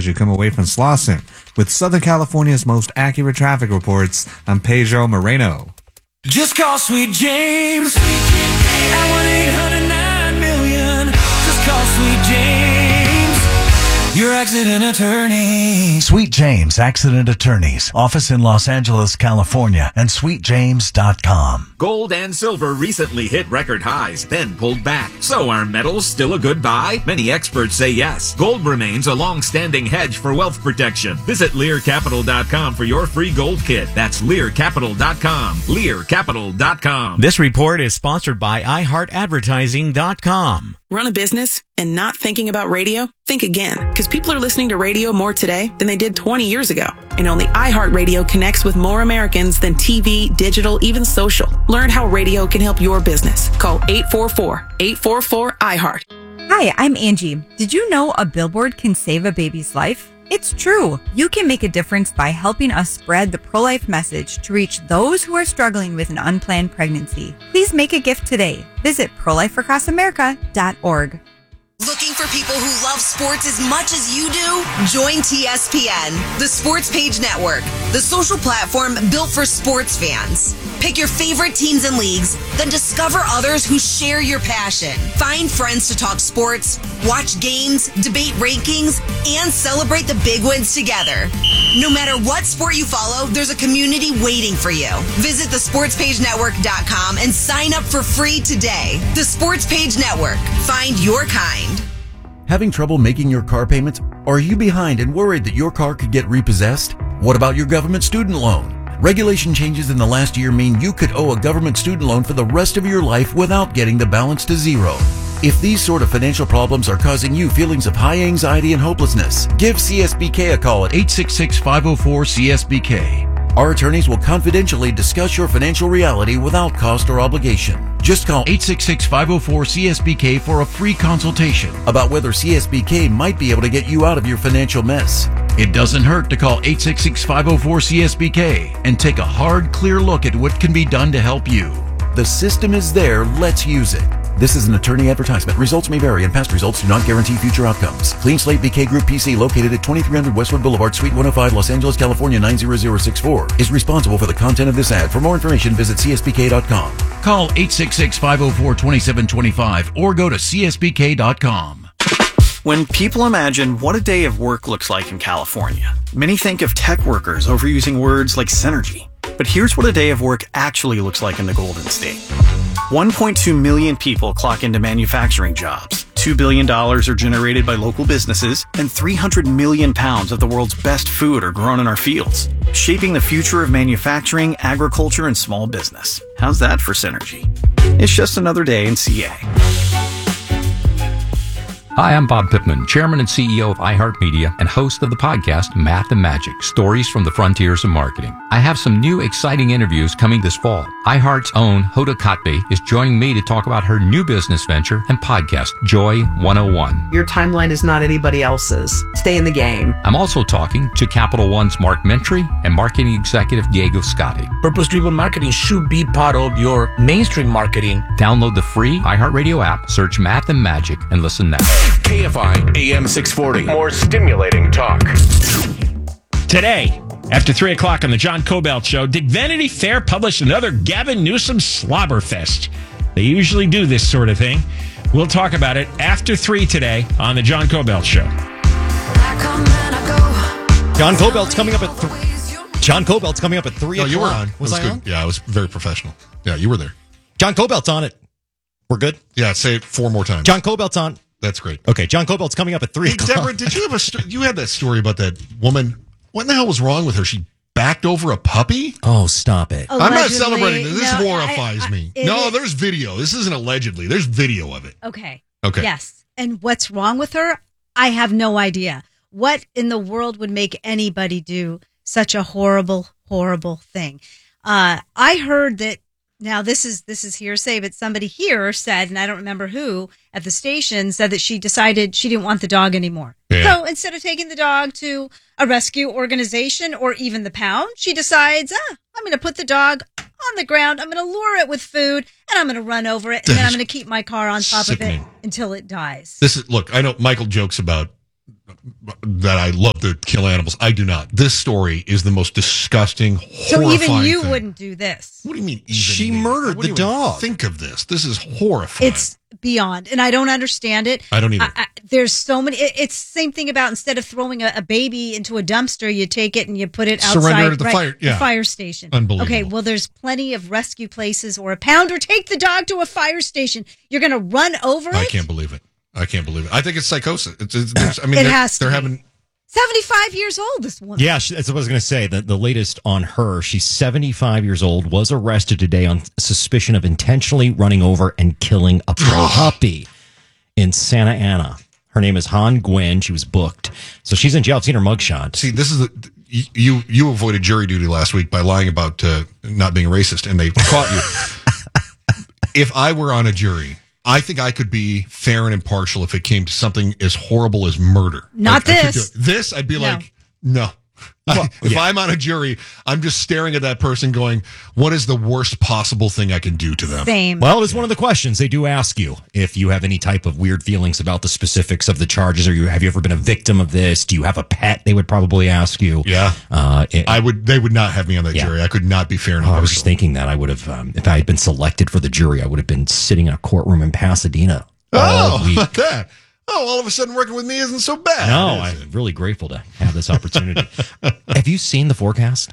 as you come away from Slauson. With Southern California's most accurate traffic reports, I'm Pedro Moreno. Just call Sweet James at 1-800-9-million. Just call Sweet James, your accident attorney. Sweet James Accident Attorneys. Office in Los Angeles, California, and sweetjames.com. Gold and silver recently hit record highs, then pulled back. So are metals still a good buy? Many experts say yes. Gold remains a long-standing hedge for wealth protection. Visit LearCapital.com for your free gold kit. That's LearCapital.com. LearCapital.com. This report is sponsored by iHeartAdvertising.com. Run a business and not thinking about radio? Think again, because people are listening to radio more today than they did 20 years ago. And only iHeartRadio connects with more Americans than TV, digital, even social. Learn how radio can help your business. Call 844-844-iHeart. Hi, I'm Angie. Did you know a billboard can save a baby's life? It's true. You can make a difference by helping us spread the pro-life message to reach those who are struggling with an unplanned pregnancy. Please make a gift today. Visit prolifeacrossamerica.org. Looking for people who love sports as much as you do? Join TSPN, the Sports Page Network, the social platform built for sports fans. Pick your favorite teams and leagues, then discover others who share your passion. Find friends to talk sports, watch games, debate rankings, and celebrate the big wins together. No matter what sport you follow, there's a community waiting for you. Visit thesportspagenetwork.com and sign up for free today. The Sports Page Network. Find your kind. Having trouble making your car payments? Or are you behind and worried that your car could get repossessed? What about your government student loan? Regulation changes in the last year mean you could owe a government student loan for the rest of your life without getting the balance to zero. If these sort of financial problems are causing you feelings of high anxiety and hopelessness, give CSBK a call at 866-504-CSBK. Our attorneys will confidentially discuss your financial reality without cost or obligation. Just call 866-504-CSBK for a free consultation about whether CSBK might be able to get you out of your financial mess. It doesn't hurt to call 866-504-CSBK and take a hard, clear look at what can be done to help you. The system is there. Let's use it. This is an attorney advertisement. Results may vary, and past results do not guarantee future outcomes. Clean Slate BK Group PC, located at 2300 Westwood Boulevard, Suite 105, Los Angeles, California 90064, is responsible for the content of this ad. For more information, visit CSBK.com. Call 866-504-2725 or go to CSBK.com. When people imagine what a day of work looks like in California, many think of tech workers overusing words like synergy. But here's what a day of work actually looks like in the Golden State. 1.2 million people clock into manufacturing jobs. $2 billion are generated by local businesses, and 300 million pounds of the world's best food are grown in our fields, shaping the future of manufacturing, agriculture, and small business. How's that for synergy? It's just another day in CA. Hi, I'm Bob Pittman, Chairman and CEO of iHeartMedia and host of the podcast Math and Magic, Stories from the Frontiers of Marketing. I have some new exciting interviews coming this fall. iHeart's own Hoda Kotb is joining me to talk about her new business venture and podcast, Joy 101. Your timeline is not anybody else's. Stay in the game. I'm also talking to Capital One's Mark Mentry and marketing executive Diego Scotti. Purpose-driven marketing should be part of your mainstream marketing. Download the free iHeartRadio app, search Math and Magic, and listen now. KFI AM 640. More stimulating talk. Today, after 3 o'clock on the John Cobelt Show, did Vanity Fair publish another Gavin Newsom slobberfest? They usually do this sort of thing. We'll talk about it after 3 today on the John Cobelt Show. John Cobelt's coming up at 3. John Cobelt's coming up at 3 o'clock. You were on. Was I good. on? Yeah, I was very professional. Yeah, you were there. John Cobelt's on it. We're good? Yeah, say it 4 more times. John Cobelt's on. That's great. Okay, John Cobelt's coming up at 3 o'clock. Deborah, did you have you had that story about that woman? What in the hell was wrong with her? She backed over a puppy? Oh, stop it. Allegedly. I'm not celebrating this. This horrifies me. No, there's video. This isn't allegedly. There's video of it. Okay. Yes. And what's wrong with her? I have no idea. What in the world would make anybody do such a horrible, horrible thing? I heard that. Now, this is hearsay, but somebody here said, and I don't remember who, at the station, said that she decided she didn't want the dog anymore. Yeah. So instead of taking the dog to a rescue organization or even the pound, she decides, I'm going to put the dog on the ground, I'm going to lure it with food, and I'm going to run over it, and then I'm going to keep my car on top of it until it dies. Look, I know Michael jokes about that I love to kill animals. I do not. This story is the most disgusting, So horrifying even you thing. wouldn't do this. What do you mean? Even She me? murdered I wouldn't the even dog. Think of this. This is horrifying. It's beyond, and I don't understand it. I don't either. There's so many. It's the same thing about instead of throwing a baby into a dumpster, you take it and you put it outside. Surrender it at the right, fire- yeah. the fire station. Unbelievable. Okay, well, there's plenty of rescue places or a pound or take the dog to a fire station. You're going to run over it? I can't believe it. I can't believe it. I think it's psychosis. I mean, It they're, has to they're be. having. 75 years old, this woman. Yeah, that's what I was going to say. The latest on her, she's 75 years old, was arrested today on suspicion of intentionally running over and killing a puppy in Santa Ana. Her name is Han Gwen. She was booked. So she's in jail. I've seen her mugshot. See, this is you avoided jury duty last week by lying about not being racist, and they caught you. If I were on a jury, I think I could be fair and impartial if it came to something as horrible as murder. Not I could this. do it. This, I'd be like, no. If I'm on a jury, I'm just staring at that person going, what is the worst possible thing I can do to them? Same. Well, it's one of the questions they do ask you if you have any type of weird feelings about the specifics of the charges. Have you ever been a victim of this? Do you have a pet? They would probably ask you. Yeah. They would not have me on that jury. I could not be fair and I was impartial. just thinking that I would have, if I had been selected for the jury, I would have been sitting in a courtroom in Pasadena all Oh, week. like that. Oh, all of a sudden working with me isn't so bad. No, I'm really grateful to have this opportunity. Have you seen the forecast?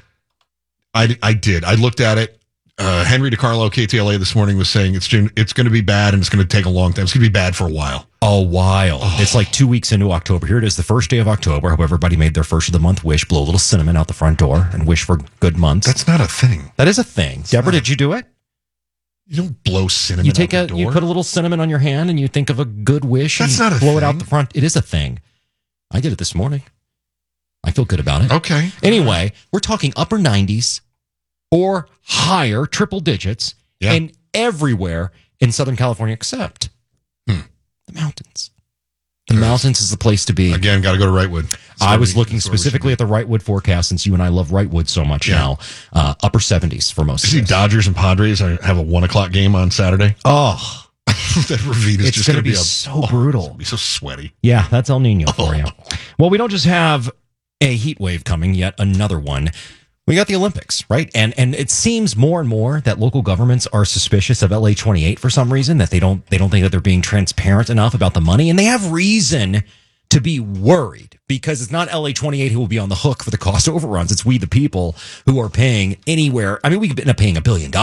I did. I looked at it. Henry DiCarlo, KTLA, this morning was saying it's going to be bad and it's going to take a long time. It's going to be bad for a while. It's like 2 weeks into October. Here it is, the first day of October. Hope everybody made their first of the month wish. Blow a little cinnamon out the front door and wish for good months. That's not a thing. That is a thing. Deborah, did you do it? You don't blow cinnamon You take out the door. you put a little cinnamon on your hand and you think of a good wish. That's and not a blow it thing. out the front. It is a thing. I did it this morning. I feel good about it. Okay. Anyway, we're talking upper 90s or higher, triple digits, and everywhere in Southern California except the mountains. The mountains is the place to be. Again, got to go to Wrightwood. I was looking specifically at the Wrightwood forecast since you and I love Wrightwood so much now. Upper 70s for most of See, this. Dodgers and Padres have a 1:00 game on Saturday. Oh, that ravine is it's just going going to be a so brutal. It's gonna be so sweaty. Yeah, that's El Nino for you. Well, we don't just have a heat wave coming, yet another one. We got the Olympics, right? And it seems more and more that local governments are suspicious of LA28 for some reason, that they don't think that they're being transparent enough about the money, and they have reason to be worried because it's not LA28 who will be on the hook for the cost overruns. It's we, the people, who are paying anywhere. I mean, we could end up paying $1 billion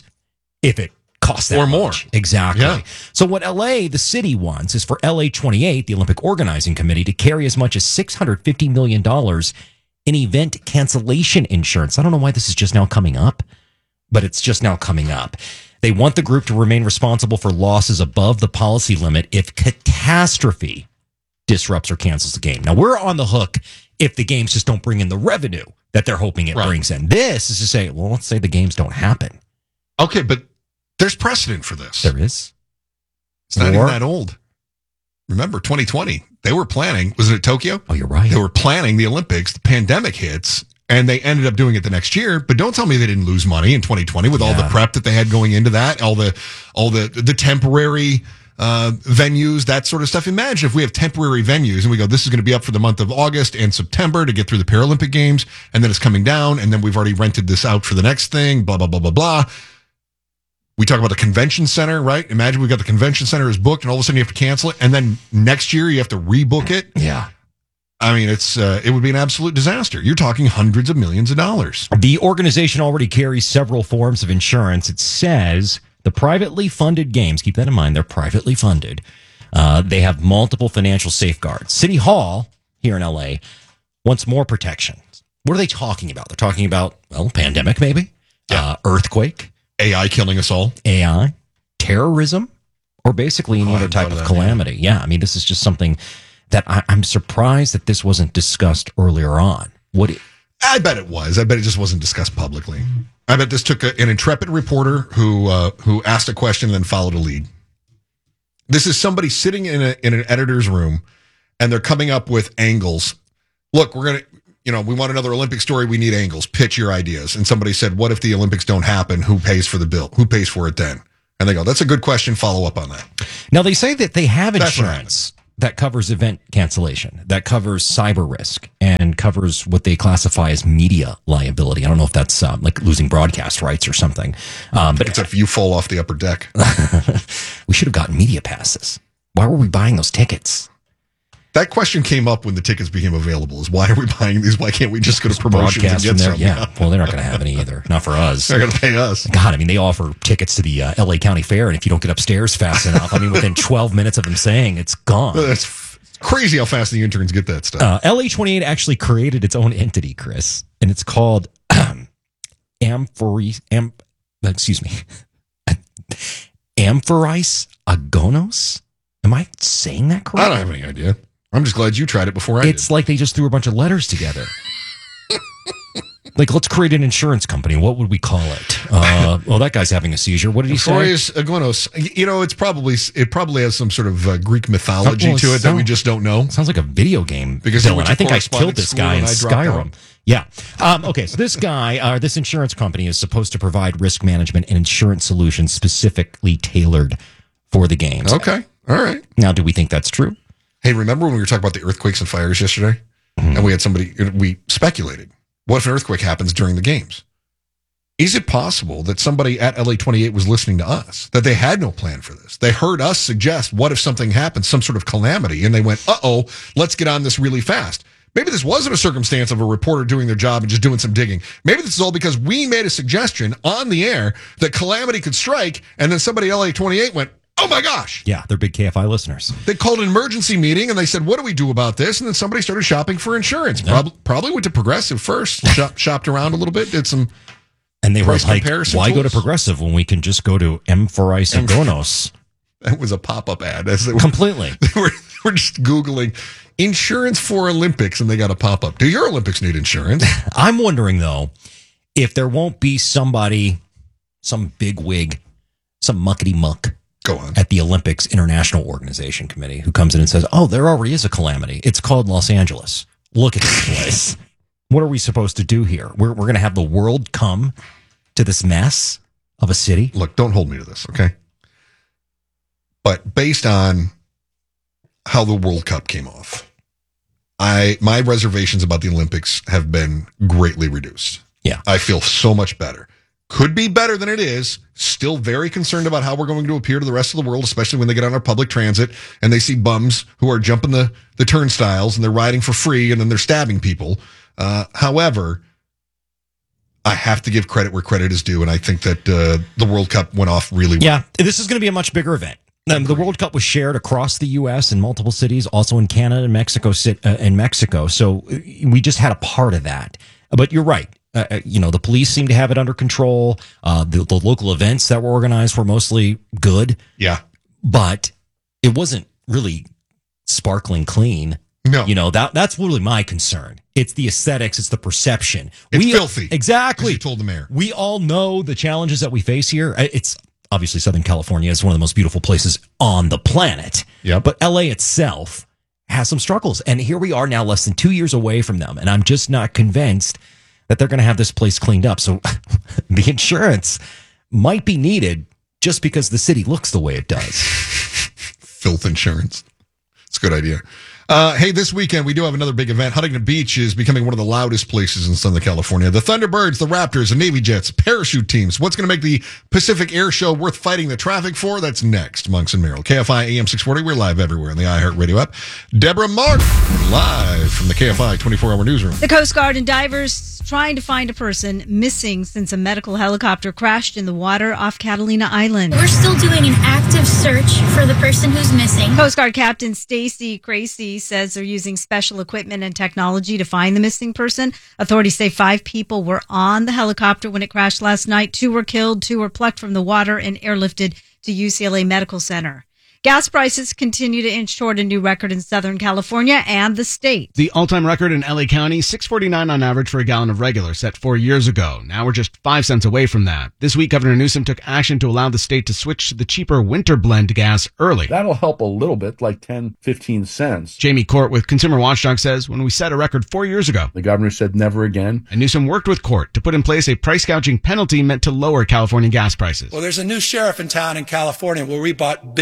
if it costs that or more. much. Exactly. Yeah. So what LA, the city, wants is for LA28, the Olympic Organizing Committee, to carry as much as $650 million in event cancellation insurance. I don't know why this is just now coming up, but it's just now coming up. They want the group to remain responsible for losses above the policy limit if catastrophe disrupts or cancels the game. Now, we're on the hook if the games just don't bring in the revenue that they're hoping it brings in. This is to say, well, let's say the games don't happen. Okay, but there's precedent for this. There is. It's not even that old. Remember, 2020, they were planning. Was it at Tokyo? Oh, you're right. They were planning the Olympics. The pandemic hits, and they ended up doing it the next year. But don't tell me they didn't lose money in 2020 with all the prep that they had going into that, all the temporary venues, that sort of stuff. Imagine if we have temporary venues and we go, this is going to be up for the month of August and September to get through the Paralympic Games, and then it's coming down, and then we've already rented this out for the next thing, blah, blah, blah, blah, blah. We talk about the convention center, right? Imagine we've got the convention center is booked, and all of a sudden you have to cancel it, and then next year you have to rebook it. Yeah. I mean, it would be an absolute disaster. You're talking hundreds of millions of dollars. The organization already carries several forms of insurance. It says the privately funded games, keep that in mind, they're privately funded. They have multiple financial safeguards. City Hall here in LA wants more protections. What are they talking about? They're talking about, well, pandemic maybe, earthquake, AI killing us all, AI, terrorism, or basically any other type of calamity. Yeah, I mean, this is just something that I'm surprised that this wasn't discussed earlier on. I bet it was. I bet it just wasn't discussed publicly. I bet this took an intrepid reporter who asked a question and then followed a lead. This is somebody sitting in an editor's room, and they're coming up with angles. Look, we're going to, we want another Olympic story. We need angles. Pitch your ideas. And somebody said, what if the Olympics don't happen? Who pays for the bill? Who pays for it then? And they go, that's a good question. Follow up on that. Now, they say that they have insurance that covers event cancellation, that covers cyber risk, and covers what they classify as media liability. I don't know if that's like losing broadcast rights or something. But it's if you fall off the upper deck. We should have gotten media passes. Why were we buying those tickets? That question came up when the tickets became available. Is why are we buying these? Why can't we just go to promotions and get some? Yeah, well, they're not going to have any either. Not for us. They're going to pay us. God, I mean, they offer tickets to the LA County Fair, and if you don't get upstairs fast enough, I mean, within 12 minutes of them saying it's gone. That's crazy how fast the interns get that stuff. LA 28 actually created its own entity, Chris, and it's called Amphoris Agonos. Am I saying that correctly? I don't have any idea. I'm just glad you tried it before I did. It's like they just threw a bunch of letters together. Like, let's create an insurance company. What would we call it? Well, that guy's having a seizure. What did he say? Amphoris Agonos. You know, it probably has some sort of Greek mythology to it that we just don't know. Sounds like a video game because villain. I think I killed this guy in Skyrim. Yeah. Okay. So this guy, this insurance company is supposed to provide risk management and insurance solutions specifically tailored for the games. Okay. All right. Now, do we think that's true? Hey, remember when we were talking about the earthquakes and fires yesterday? Mm-hmm. And we had we speculated, what if an earthquake happens during the games? Is it possible that somebody at LA 28 was listening to us, that they had no plan for this? They heard us suggest, what if something happens, some sort of calamity, and they went, uh-oh, let's get on this really fast. Maybe this wasn't a circumstance of a reporter doing their job and just doing some digging. Maybe this is all because we made a suggestion on the air that calamity could strike, and then somebody at LA 28 went, oh my gosh. Yeah, they're big KFI listeners. They called an emergency meeting and they said, what do we do about this? And then somebody started shopping for insurance. Yeah. Probably went to Progressive first, shopped around a little bit, did some and they were like, why tools? Go to Progressive when we can just go to Amphoris Agonos? That was a pop-up ad. Completely. They were just Googling insurance for Olympics and they got a pop-up. Do your Olympics need insurance? I'm wondering, though, if there won't be somebody, some big wig, some muckety-muck, go on, at the Olympics International Organization Committee who comes in and says, oh, there already is a calamity. It's called Los Angeles. Look at this place. What are we supposed to do here? We're going to have the world come to this mess of a city? Look, don't hold me to this, okay? But based on how the World Cup came off, my reservations about the Olympics have been greatly reduced. Yeah. I feel so much better. Could be better than it is. Still very concerned about how we're going to appear to the rest of the world, especially when they get on our public transit and they see bums who are jumping the turnstiles and they're riding for free and then they're stabbing people. However, I have to give credit where credit is due, and I think that the World Cup went off really well. Yeah, this is going to be a much bigger event. The World Cup was shared across the U.S. in multiple cities, also in Canada and Mexico. So we just had a part of that. But you're right. The police seem to have it under control. The local events that were organized were mostly good. Yeah. But it wasn't really sparkling clean. No. That's really my concern. It's the aesthetics. It's the perception. It's filthy. Exactly. As you told the mayor. We all know the challenges that we face here. It's obviously Southern California is one of the most beautiful places on the planet. Yeah. But LA itself has some struggles. And here we are now less than 2 years away from them. And I'm just not convinced that they're going to have this place cleaned up. So the insurance might be needed just because the city looks the way it does. Filth insurance. It's a good idea. Hey, this weekend we do have another big event. Huntington Beach is becoming one of the loudest places in Southern California. The Thunderbirds, the Raptors, the Navy Jets, parachute teams. What's going to make the Pacific Air Show worth fighting the traffic for? That's next. Monks and Merrill. KFI AM 640. We're live everywhere on the iHeartRadio app. Deborah Mark, live from the KFI 24-hour newsroom. The Coast Guard and divers trying to find a person missing since a medical helicopter crashed in the water off Catalina Island. We're still doing an active search for the person who's missing. Coast Guard Captain Stacy Cracy says they're using special equipment and technology to find the missing person. Authorities say 5 people were on the helicopter when it crashed last night. 2 were killed, 2 were plucked from the water and airlifted to UCLA Medical Center. Gas prices continue to inch toward a new record in Southern California and the state. The all-time record in LA County, $6.49 on average for a gallon of regular, set 4 years ago. Now we're just 5 cents away from that. This week, Governor Newsom took action to allow the state to switch to the cheaper winter blend gas early. That'll help a little bit, like 10, 15 cents. Jamie Court with Consumer Watchdog says, when we set a record 4 years ago, the governor said never again. And Newsom worked with Court to put in place a price gouging penalty meant to lower California gas prices. Well, there's a new sheriff in town in California where we bought big oil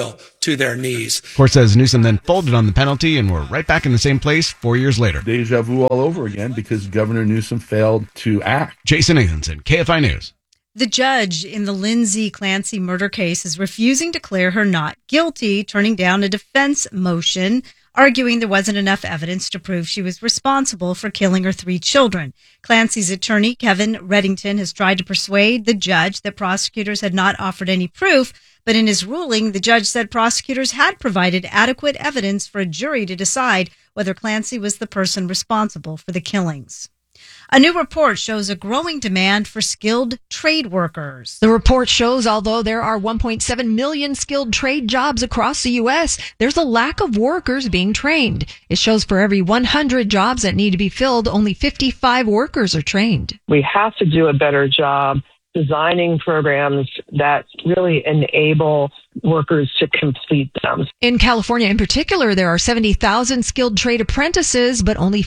loyal to their knees. Court says Newsom then folded on the penalty and we're right back in the same place 4 years later. Deja vu all over again because Governor Newsom failed to act. Jason Nathanson, KFI News. The judge in the Lindsay Clancy murder case is refusing to declare her not guilty, turning down a defense motion, arguing there wasn't enough evidence to prove she was responsible for killing her 3 children. Clancy's attorney, Kevin Reddington, has tried to persuade the judge that prosecutors had not offered any proof, but in his ruling, the judge said prosecutors had provided adequate evidence for a jury to decide whether Clancy was the person responsible for the killings. A new report shows a growing demand for skilled trade workers. The report shows although there are 1.7 million skilled trade jobs across the U.S., there's a lack of workers being trained. It shows for every 100 jobs that need to be filled, only 55 workers are trained. We have to do a better job designing programs that really enable workers to complete them. In California in particular, there are 70,000 skilled trade apprentices, but only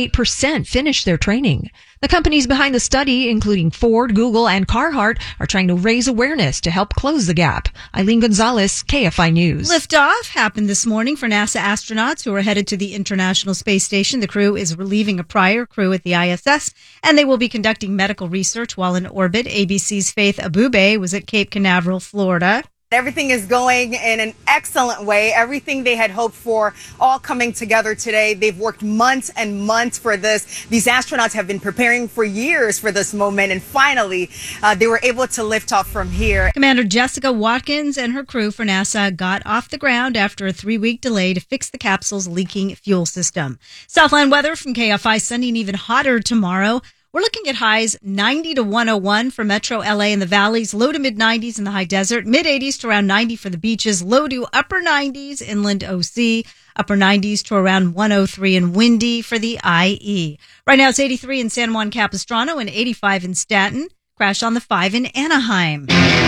48% finish their training. The companies behind the study, including Ford, Google, and Carhartt, are trying to raise awareness to help close the gap. Eileen Gonzalez, KFI News. Liftoff happened this morning for NASA astronauts who are headed to the International Space Station. The crew is relieving a prior crew at the ISS, and they will be conducting medical research while in orbit. ABC's Faith Abube was at Cape Canaveral, Florida. Everything is going in an excellent way. Everything they had hoped for, all coming together today. They've worked months and months for this. These astronauts have been preparing for years for this moment, and finally, they were able to lift off from here. Commander Jessica Watkins and her crew for NASA got off the ground after a 3-week delay to fix the capsule's leaking fuel system. Southland weather from KFI, sunny and even hotter tomorrow. We're looking at highs 90 to 101 for Metro LA and the valleys, low to mid 90s in the high desert, mid 80s to around 90 for the beaches, low to upper 90s inland OC, upper 90s to around 103 and windy for the IE. Right now it's 83 in San Juan Capistrano and 85 in Staten. Crash on the 5 in Anaheim.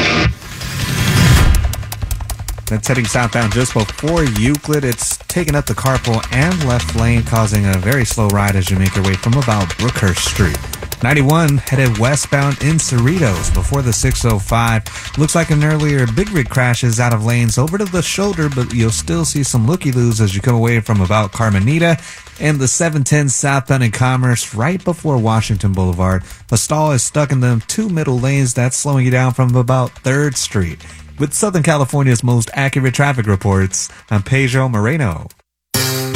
That's heading southbound just before Euclid. It's taken up the carpool and left lane, causing a very slow ride as you make your way from about Brookhurst Street. 91 headed westbound in Cerritos before the 605. Looks like an earlier big rig crash is out of lanes over to the shoulder, but you'll still see some looky-loos as you come away from about Carmenita. And the 710 southbound in Commerce right before Washington Boulevard. A stall is stuck in the 2 middle lanes. That's slowing you down from about 3rd Street. With Southern California's most accurate traffic reports, I'm Pedro Moreno.